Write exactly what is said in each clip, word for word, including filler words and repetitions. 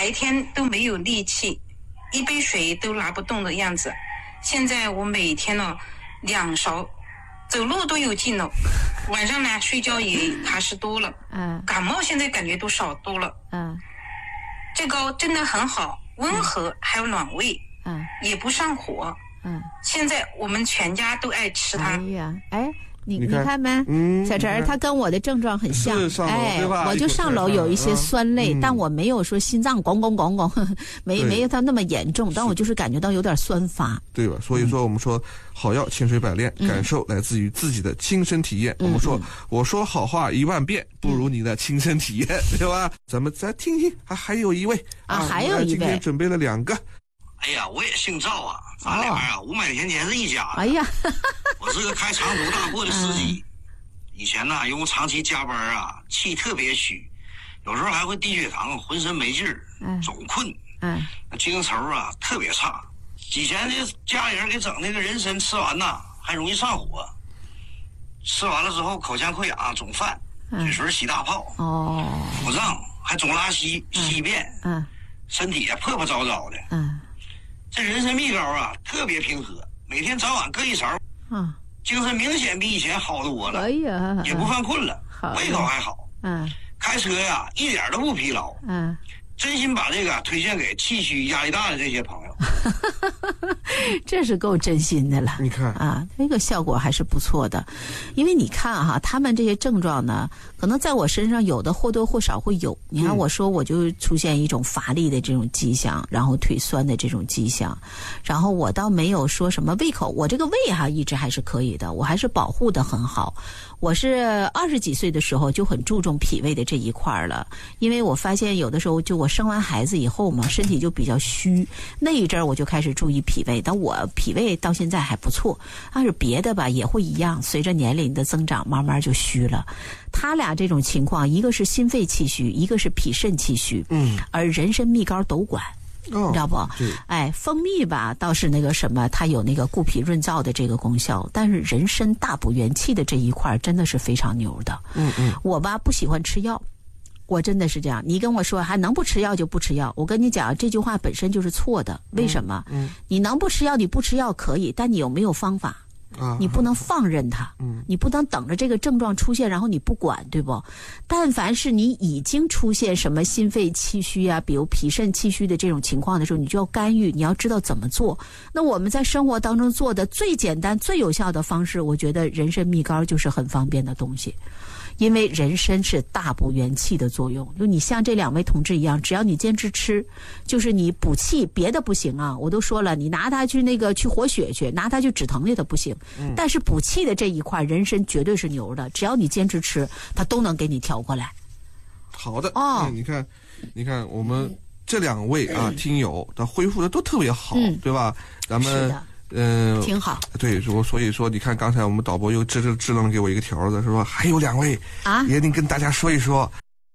白天都没有力气，一杯水都拿不动的样子。现在我每天呢两勺，走路都有劲了，晚上呢睡觉也踏实多了。嗯，感冒现在感觉都少多了。嗯，这个真的很好，温和，还有暖胃。嗯，也不上火。嗯，现在我们全家都爱吃它。哎呀， 哎。你你看没？嗯，小陈儿他跟我的症状很像，哎，我就上楼有一些酸累，嗯、但我没有说心脏咣咣咣咣，没没有他那么严重，但我就是感觉到有点酸乏， 对吧？所以说我们说好药千锤百炼，嗯、感受来自于自己的亲身体验。嗯、我们说我说好话一万遍，不如你的亲身体验，嗯、对吧？咱们再听听，还还有一位啊，还有一位， 今天准备了两个。 哎呀，我也姓赵啊，咱俩啊五百年前是一家的。 哎呀， 我是个开长途大货的司机，嗯、以前呢因为长期加班啊，气特别虚，有时候还会低血糖，浑身没劲儿，嗯、总困，嗯，精神头啊特别差。以前这家里人给整那个人参，吃完呐还容易上火，吃完了之后口腔溃疡、总犯，嘴唇起大泡，哦，腹胀，还总拉稀、稀便，嗯，身体也破破糟糟的，嗯。这人参蜜膏啊，特别平和，每天早晚各一勺，啊，精神明显比以前好多了。哎呀，也不犯困了，胃口还好。嗯，开车呀，一点都不疲劳。嗯，真心把这个推荐给气虚、压力大的这些朋友。 这是够真心的了。 你看啊，那个效果还是不错的，因为你看哈，他们这些症状呢，可能在我身上有的或多或少会有。你看我说我就出现一种乏力的这种迹象，然后腿酸的这种迹象，然后我倒没有说什么胃口，我这个胃哈一直还是可以的，我还是保护的很好。我是二十几岁的时候就很注重脾胃的这一块了，因为我发现有的时候就我生完孩子以后嘛，身体就比较虚，那一阵儿我就开始注意脾胃，但我脾胃到现在还不错，但是别的吧也会一样，随着年龄的增长慢慢就虚了。他俩这种情况，一个是心肺气虚，一个是脾肾气虚，嗯，而人参蜜膏都管。哦、你知道不？哎，蜂蜜吧倒是那个什么，它有那个固脾润燥的这个功效，但是人参大补元气的这一块真的是非常牛的。嗯嗯，我吧不喜欢吃药，我真的是这样。你跟我说还能不吃药就不吃药，我跟你讲这句话本身就是错的。为什么？嗯，嗯你能不吃药你不吃药可以，但你有没有方法？啊，你不能放任它，嗯，你不能等着这个症状出现然后你不管，对不？但凡是你已经出现什么心肺气虚啊，比如脾肾气虚的这种情况的时候，你就要干预，你要知道怎么做。那我们在生活当中做的最简单最有效的方式，我觉得人参蜜膏就是很方便的东西。因为人参是大补元气的作用，就你像这两位同志一样，只要你坚持吃，就是你补气，别的不行啊，我都说了，你拿它去那个去活血去，拿它去止疼去的不行，嗯、但是补气的这一块，人参绝对是牛的，只要你坚持吃，它都能给你调过来。 好的，哦，你看，你看我们这两位啊、嗯、听友的恢复的都特别好，嗯、对吧？咱们。是的嗯，挺好。 对，说所以说，你看刚才我们导播又支支支棱给我一个条子，说还有两位啊，也得跟大家说一说。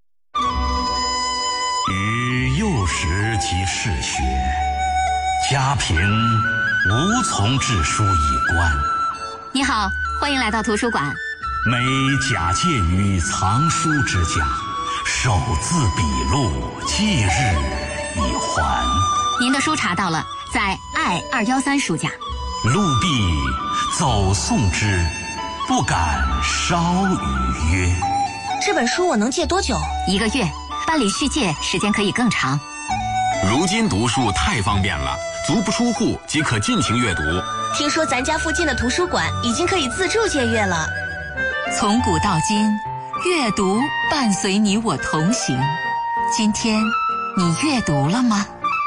与幼时即嗜血，家贫无从治书以观。 你好，欢迎来到图书馆。 每假借于藏书之家，手字笔录，即日以还。 您的书查到了，在爱二幺三书架。 陆必走送之，不敢稍逾约。 这本书我能借多久？ 一个月，办理续借时间可以更长。 如今读书太方便了，足不出户即可尽情阅读。 听说咱家附近的图书馆已经可以自助借阅了。 从古到今，阅读伴随你我同行。今天你阅读了吗？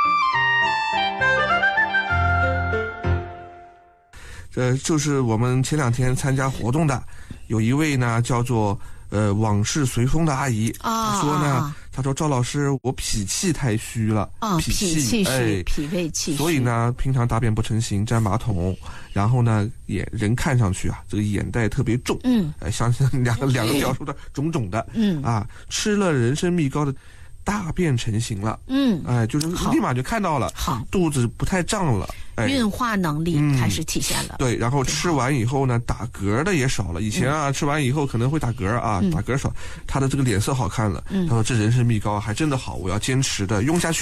这就是我们前两天参加活动的，有一位呢叫做呃往事随风的阿姨，她说呢，她说赵老师，我脾气太虚了， 啊，脾气虚，哎，脾胃气虚， 所以呢，平常大便不成形，沾马桶，然后呢，眼人看上去啊，这个眼袋特别重，嗯，哎，像两个两个描述的肿肿的，嗯，啊，吃了人参蜜膏的。大便成型了，嗯，哎，就是立马就看到了，好，肚子不太胀了，哎， 运化能力开始体现了， 嗯、对，然后吃完以后呢，打嗝的也少了，以前啊，嗯、吃完以后可能会打嗝啊，嗯、打嗝少，他的这个脸色好看了，嗯、他说这人参蜜膏还真的好，我要坚持的用下去。